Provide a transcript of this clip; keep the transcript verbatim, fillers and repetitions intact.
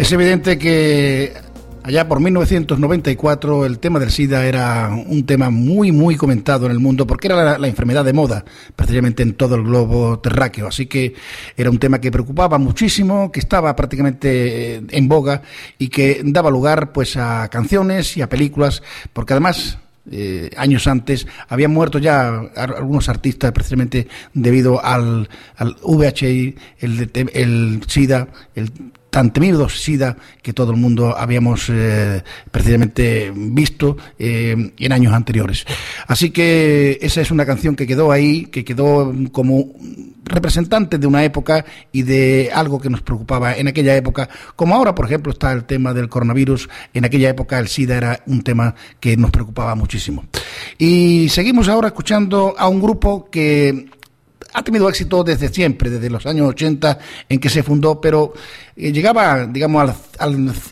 Es evidente que allá por mil novecientos noventa y cuatro el tema del SIDA era un tema muy muy comentado en el mundo porque era la, la enfermedad de moda precisamente en todo el globo terráqueo, así que era un tema que preocupaba muchísimo, que estaba prácticamente en boga y que daba lugar pues a canciones y a películas, porque además Eh, años antes habían muerto ya algunos artistas precisamente debido al, al V I H I, el, el SIDA, el tan temido SIDA que todo el mundo habíamos eh, precisamente visto eh, en años anteriores. Así que esa es una canción que quedó ahí, que quedó como representante de una época y de algo que nos preocupaba en aquella época, como ahora por ejemplo está el tema del coronavirus. En aquella época el SIDA era un tema que nos preocupaba muchísimo. Y seguimos ahora escuchando a un grupo que ha tenido éxito desde siempre, desde los años ochenta en que se fundó, pero eh, llegaba, digamos, al, al,